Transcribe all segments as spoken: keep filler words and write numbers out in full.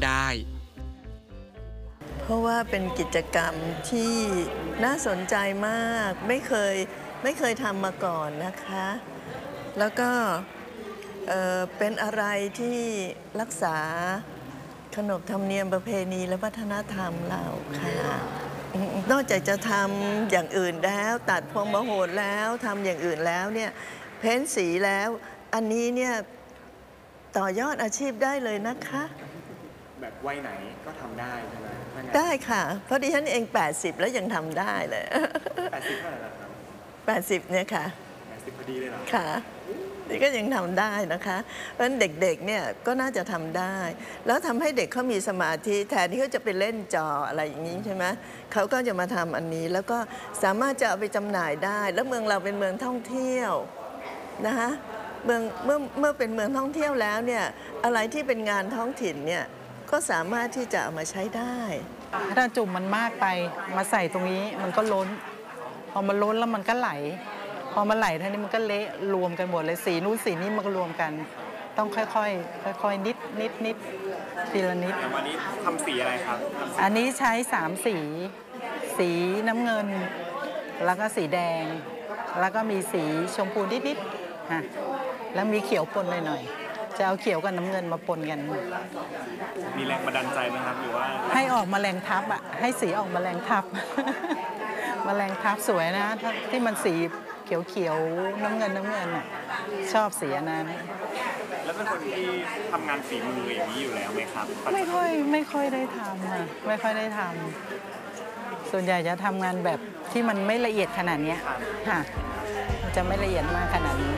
ได้เพราะว่าเป็นกิจกรรมที่น่าสนใจมากไม่เคยไม่เคยทำมาก่อนนะคะแล้วก็เอ่อเป็นอะไรที่รักษาขนบธรรมเนียมประเพณีและวัฒนธรรมเราค่ะนอกจากจะทำอย่างอื่นแล้วตัดพวงมโหรีแล้วทำอย่างอื่นแล้วเนี่ยเพ้นสีแล้วอันนี้เนี่ยต่อยอดอาชีพได้เลยนะคะแบบวัยไหนก็ทำได้ใช่ไหมได้ค่ะเพราะดิฉันเองแปดสิบแล้วยังทำได้เลยแปดสิบเท่าไหร่แล้วครับแปดสิบเนี่ยค่ะแปดสิบพอดีเลยเหรอค่ะนี่ก็ยังทำได้นะคะเพราะฉะนั้นเด็กๆเนี่ยก็น่าจะทำได้แล้วทำให้เด็กเขามีสมาธิแทนที่เขาจะไปเล่นจออะไรอย่างนี้ใช่ไหมเขาก็จะมาทำอันนี้แล้วก็สามารถจะเอาไปจำหน่ายได้แล้วเมืองเราเป็นเมืองท่องเที่ยวนะคะเมืองเมื่อเมื่อเป็นเมืองท่องเที่ยวแล้วเนี่ยอะไรที่เป็นงานท้องถิ่นเนี่ยก็สามารถที่จะเอามาใช้ได้ถ้าจุ่มมันมากไปมาใส่ตรงนี้มันก็ล้นพอมันล้นแล้วมันก็ไหลพอมันไหลท่านี้มันก็เละรวมกันหมดเลยสีนู้นสีนี้มันก็รวมกันต้องค่อยๆค่อยๆนิดนิดนิดทีละนิดวันนี้ทำสีอะไรครับอันนี้ใช้สามสีสีน้ำเงินแล้วก็สีแดงแล้วก็มีสีชมพูนิดนิดฮะแล้วมีเขียวปนหน่อยๆจะเอาเขียวกับน้ำเงินมาปนกันมีแรงบันดาลใจไหมครับหรือว่าให้ออกมาแรงทับอ่ะให้สีออกมาแรงทับมาแรงทับสวยนะที่มันสีเขียวๆน้ำเงินน้ำเงินอ่ะชอบสีนั้นแล้วเป็นคนที่ทำงานฝีมืออย่างนี้อยู่แล้วไหมครับไม่ค่อยไม่ค่อยได้ทำอ่ะไม่ค่อยได้ทำส่วนใหญ่จะทำงานแบบที่มันไม่ละเอียดขนาดนี้ค่ะมันจะไม่ละเอียดมากขนาดนี้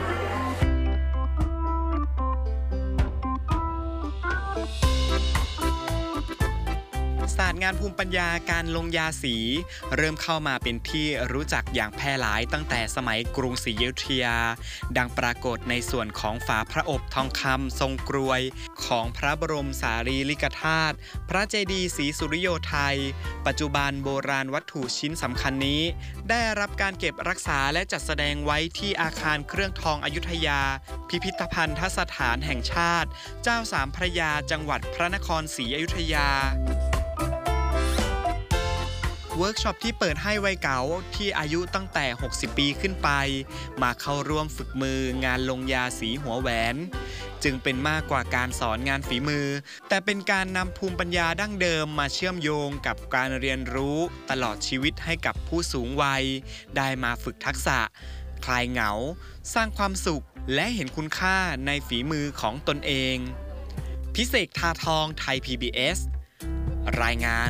ศาสตร์งานภูมิปัญญาการลงยาสีเริ่มเข้ามาเป็นที่รู้จักอย่างแพร่หลายตั้งแต่สมัยกรุงศรีอยุธยาดังปรากฏในส่วนของฝาพระอบทองคำทรงกรวยของพระบรมสารีริกธาตุพระเจดีย์ศรีสุริโยไทยปัจจุบันโบราณวัตถุชิ้นสำคัญนี้ได้รับการเก็บรักษาและจัดแสดงไว้ที่อาคารเครื่องทองอยุธยาพิพิธภัณฑสถานแห่งชาติเจ้าสามพระยาจังหวัดพระนครศรีอยุธยาเวิร์กช็อปที่เปิดให้วัยเก๋าที่อายุตั้งแต่หกสิบปีขึ้นไปมาเข้าร่วมฝึกมืองานลงยาสีหัวแหวนจึงเป็นมากกว่าการสอนงานฝีมือแต่เป็นการนำภูมิปัญญาดั้งเดิมมาเชื่อมโยงกับการเรียนรู้ตลอดชีวิตให้กับผู้สูงวัยได้มาฝึกทักษะคลายเหงาสร้างความสุขและเห็นคุณค่าในฝีมือของตนเองพิเศษทาทองไทย พี บี เอส รายงาน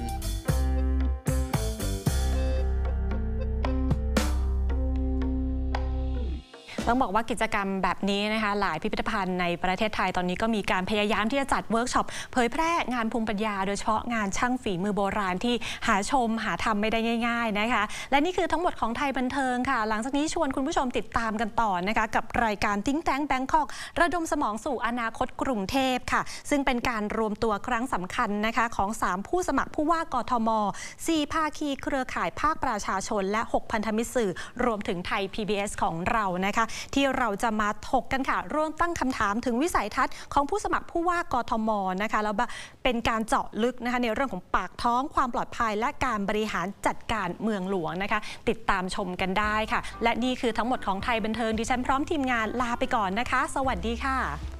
ต้องบอกว่ากิจกรรมแบบนี้นะคะหลายพิพิธภัณฑ์ในประเทศไทยตอนนี้ก็มีการพยายามที่จะจัดเวิร์กช็อปเผยแพร่งานภูมิปัญญาโดยเฉพาะงานช่างฝีมือโบราณที่หาชมหาทำไม่ได้ง่ายๆนะคะและนี่คือทั้งหมดของไทยบันเทิงค่ะหลังจากนี้ชวนคุณผู้ชมติดตามกันต่อนะคะกับรายการThink Tank Bangkokระดมสมองสู่อนาคตกรุงเทพค่ะซึ่งเป็นการรวมตัวครั้งสำคัญนะคะของสามผู้สมัครผู้ว่ากทมสี่ภาคีเครือข่ายภาคประชาชนและหกพันธมิตรสื่อรวมถึงไทย พี บี เอส ของเรานะคะที่เราจะมาถกกันค่ะร่วมตั้งคำถามถึงวิสัยทัศน์ของผู้สมัครผู้ว่ากทมนะคะแล้วเป็นการเจาะลึกนะคะในเรื่องของปากท้องความปลอดภัยและการบริหารจัดการเมืองหลวงนะคะติดตามชมกันได้ค่ะและนี่คือทั้งหมดของไทยบันเทิงดิฉันพร้อมทีมงานลาไปก่อนนะคะสวัสดีค่ะ